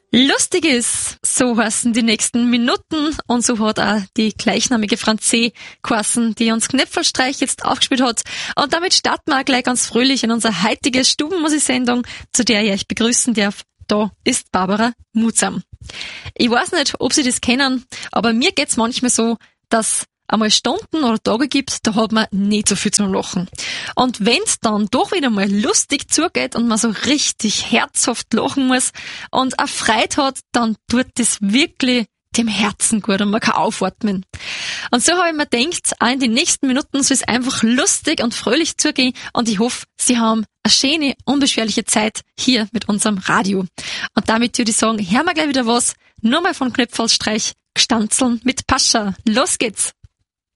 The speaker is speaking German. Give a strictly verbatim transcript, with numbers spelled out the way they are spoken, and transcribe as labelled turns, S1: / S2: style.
S1: Lustig ist, so heißen die nächsten Minuten und so hat auch die gleichnamige Franzi geheißen, die uns Knöpfelstreich jetzt aufgespielt hat. Und damit starten wir auch gleich ganz fröhlich in unsere heutige Stubenmusik-Sendung, zu der ich euch begrüßen darf. Da ist Barbara Mutsam. Ich weiß nicht, ob Sie das kennen, aber mir geht's manchmal so, dass einmal Stunden oder Tage gibt, da hat man nicht so viel zum Lachen. Und wenn's dann doch wieder mal lustig zugeht und man so richtig herzhaft lachen muss und auch Freude hat, dann tut das wirklich dem Herzen gut und man kann aufatmen. Und so habe ich mir gedacht, auch in den nächsten Minuten soll es einfach lustig und fröhlich zugehen und ich hoffe, Sie haben eine schöne, unbeschwerliche Zeit hier mit unserem Radio. Und damit würde ich sagen, hören wir gleich wieder was, nur mal von Knöpfelstreich, Gstanzeln mit Pascha. Los geht's!